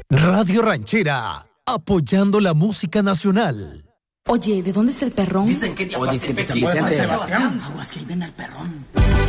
Radio Ranchera, apoyando la música nacional. Oye, ¿de dónde es el perrón? Dicen que te Sebastián. Aguas que ahí viene el perrón.